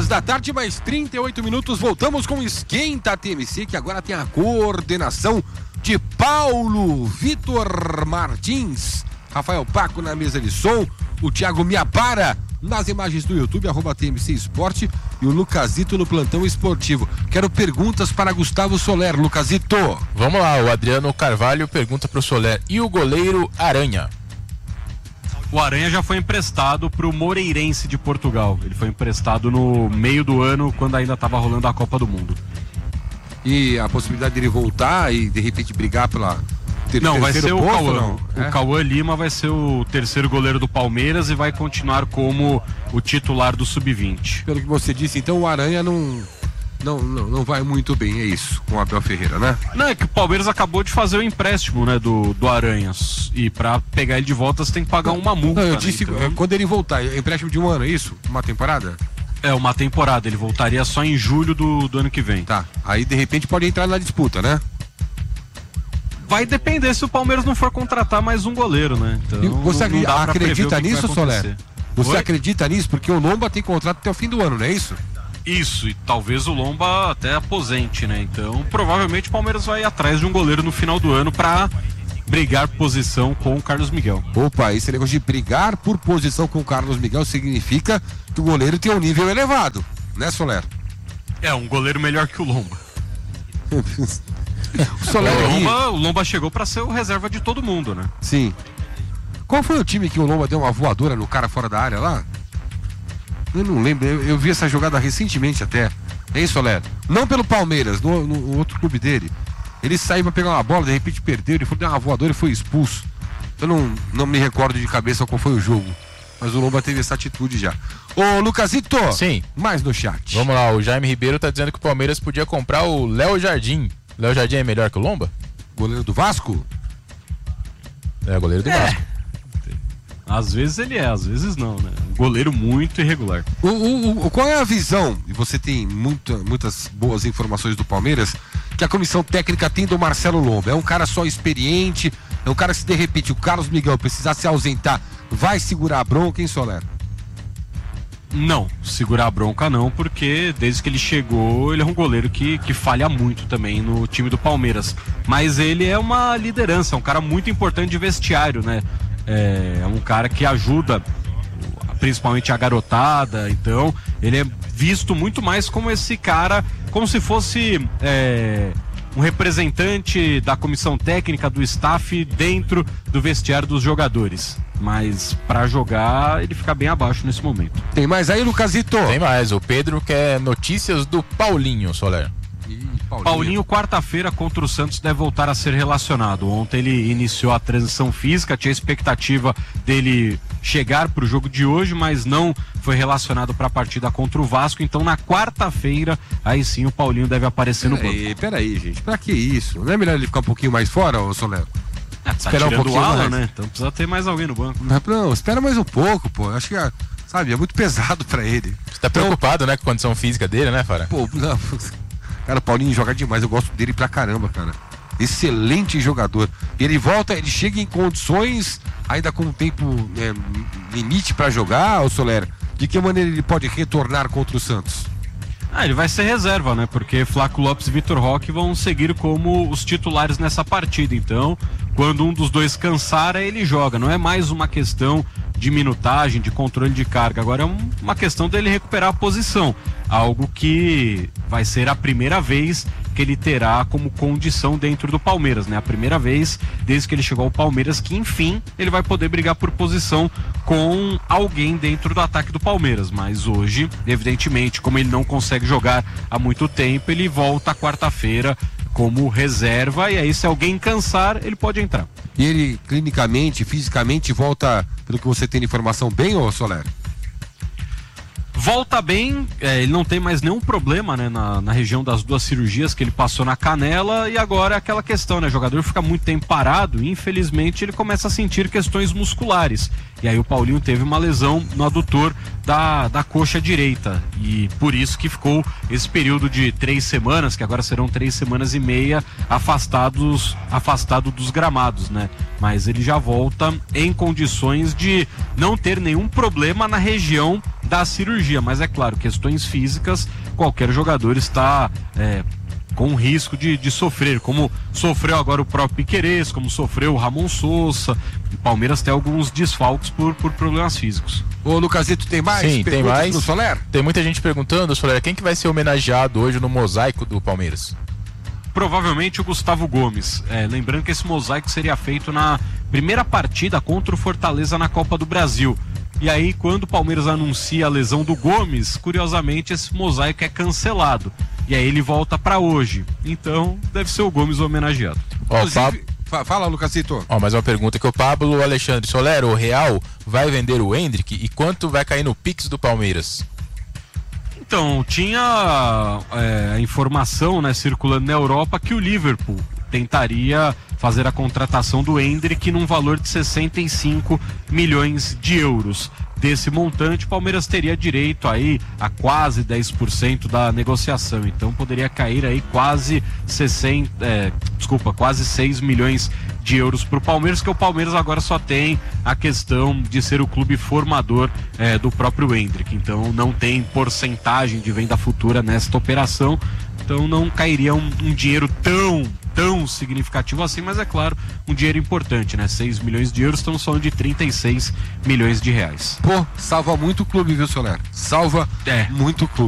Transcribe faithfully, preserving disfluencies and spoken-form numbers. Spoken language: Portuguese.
Duas da tarde, mais trinta e oito minutos, voltamos com o Esquenta T M C, que agora tem a coordenação de Paulo Vitor Martins, Rafael Paco na mesa de som, o Thiago Miapara nas imagens do YouTube, arroba T M C Esporte, e o Lucasito no plantão esportivo. Quero perguntas para Gustavo Soler. Lucasito. Vamos lá, o Adriano Carvalho pergunta para o Soler, e o goleiro Aranha? O Aranha já foi emprestado para o Moreirense de Portugal. Ele foi emprestado no meio do ano, quando ainda estava rolando a Copa do Mundo. E a possibilidade dele voltar e de repente brigar pela ter, não, vai ser o posto, Cauã. não? O É? Cauã Lima vai ser o terceiro goleiro do Palmeiras e vai continuar como o titular do sub vinte. Pelo que você disse, então o Aranha não, não, não, não vai muito bem, é isso, com o Abel Ferreira, né? Não, é que o Palmeiras acabou de fazer o empréstimo, né, do, do Aranhas. E pra pegar ele de volta você tem que pagar uma multa. Não, eu né? disse, Então, quando ele voltar, é empréstimo de um ano, é isso? Uma temporada? é uma temporada, ele voltaria só em julho do, do ano que vem. Tá, aí de repente pode entrar na disputa, né? Vai depender se o Palmeiras não for contratar mais um goleiro, né? Então, E você não- não dá pra prever acredita o que que nisso, vai Soler? acontecer. Você Oi? acredita nisso? Porque o Lomba tem contrato até o fim do ano, não é isso? Isso, e talvez o Lomba até aposente, né? Então, provavelmente o Palmeiras vai atrás de um goleiro no final do ano pra brigar posição com o Carlos Miguel. Opa, esse negócio de brigar por posição com o Carlos Miguel significa que o goleiro tem um nível elevado, né, Soler? É, um goleiro melhor que o Lomba. O Soler O ri. Lomba, o Lomba chegou pra ser o reserva de todo mundo, né? Sim. Qual foi o time que o Lomba deu uma voadora no cara fora da área lá? Eu não lembro, eu, eu vi essa jogada recentemente até. É isso, Soler? Não pelo Palmeiras, no, no outro clube dele. Ele saiu pra pegar uma bola, de repente perdeu, ele foi dar uma voadora e foi expulso. Eu não, não me recordo de cabeça qual foi o jogo. Mas o Lomba teve essa atitude já. Ô, Lucasito! Sim. Mais no chat. Vamos lá, o Jaime Ribeiro tá dizendo que o Palmeiras podia comprar o Léo Jardim. Léo Jardim é melhor que o Lomba? Goleiro do Vasco? É, goleiro do É. Vasco. Às vezes ele é, às vezes não, né? Um goleiro muito irregular. O, o, o, qual é a visão, e você tem muita, muitas boas informações do Palmeiras, que a comissão técnica tem do Marcelo Lomba? É um cara só experiente, é um cara que se de repente o Carlos Miguel precisar se ausentar, vai segurar a bronca, hein, Soler? Não, segurar a bronca não, porque desde que ele chegou, ele é um goleiro que, que falha muito também no time do Palmeiras. Mas ele é uma liderança, é um cara muito importante de vestiário, né? É um cara que ajuda principalmente a garotada, então ele é visto muito mais como esse cara, como se fosse é, um representante da comissão técnica, do staff dentro do vestiário dos jogadores. Mas pra jogar ele fica bem abaixo nesse momento. Tem mais aí, Lucasito? Tem mais, o Pedro quer notícias do Paulinho, Soler. Ih, Paulinho. Paulinho, quarta-feira contra o Santos, deve voltar a ser relacionado. Ontem ele iniciou a transição física, tinha expectativa dele chegar para o jogo de hoje, mas não foi relacionado para a partida contra o Vasco. Então na quarta-feira, aí sim o Paulinho deve aparecer no banco. Peraí, peraí, gente, pra que isso? Não é melhor ele ficar um pouquinho mais fora, ô Soler? Ah, tá esperar um tirando pouquinho o ala, mais. né? Então precisa ter mais alguém no banco. Mas, não, espera mais um pouco, pô. Acho que, sabe, é muito pesado pra ele. Você tá preocupado, né, com a condição física dele, né, Fara? Pô, não. Cara, o Paulinho joga demais, eu gosto dele pra caramba, cara. Excelente jogador. E ele volta, ele chega em condições, ainda com um tempo é, limite pra jogar, ô Soler. De que maneira ele pode retornar contra o Santos? Ah, ele vai ser reserva, né? Porque Flaco Lopes e Vitor Roque vão seguir como os titulares nessa partida. Então, quando um dos dois cansar, aí ele joga. Não é mais uma questão de minutagem, de controle de carga. Agora é um, uma questão dele recuperar a posição. Algo que vai ser a primeira vez que ele terá como condição dentro do Palmeiras, né? A primeira vez desde que ele chegou ao Palmeiras que, enfim, ele vai poder brigar por posição com alguém dentro do ataque do Palmeiras. Mas hoje, evidentemente, como ele não consegue jogar há muito tempo, ele volta quarta-feira como reserva, e aí se alguém cansar, ele pode entrar. E ele, clinicamente, fisicamente, volta, pelo que você tem de informação, bem, ô Soler? Volta bem, é, ele não tem mais nenhum problema, né, na, na região das duas cirurgias que ele passou na canela, e agora é aquela questão, né, o jogador fica muito tempo parado e infelizmente ele começa a sentir questões musculares, e aí o Paulinho teve uma lesão no adutor da, da coxa direita, e por isso que ficou esse período de três semanas, que agora serão três semanas e meia, afastados, afastado dos gramados, né, mas ele já volta em condições de não ter nenhum problema na região da cirurgia. Mas é claro, questões físicas, qualquer jogador está é, com risco de, de sofrer, como sofreu agora o próprio Piquerez, como sofreu o Ramon Sousa. O Palmeiras tem alguns desfalques por, por problemas físicos. Ô, Lucasito, tem mais? Sim, tem mais. No Soler? Tem muita gente perguntando, Soler, quem que vai ser homenageado hoje no mosaico do Palmeiras? Provavelmente o Gustavo Gomes. É, lembrando que esse mosaico seria feito na primeira partida contra o Fortaleza na Copa do Brasil. E aí, quando o Palmeiras anuncia a lesão do Gomes, curiosamente esse mosaico é cancelado. E aí ele volta pra hoje. Então, deve ser o Gomes homenageado. Ó, o Pablo... Fala, Lucasito. Ó, mais uma pergunta que o Pablo Alexandre Soler, o Real vai vender o Endrick e quanto vai cair no Pix do Palmeiras? Então, tinha é, a informação, né, circulando na Europa que o Liverpool tentaria fazer a contratação do Endrick num valor de sessenta e cinco milhões de euros. Desse montante, o Palmeiras teria direito aí a quase dez por cento da negociação. Então poderia cair aí quase sessenta, é, desculpa, quase seis milhões de euros para o Palmeiras, que o Palmeiras agora só tem a questão de ser o clube formador é, do próprio Endrick. Então não tem porcentagem de venda futura nesta operação. Então não cairia um, um dinheiro tão, tão significativo assim, mas é claro, um dinheiro importante, né? seis milhões de euros, estamos falando de trinta e seis milhões de reais. Pô, salva muito o clube, viu, Soler? Salva é. muito o clube.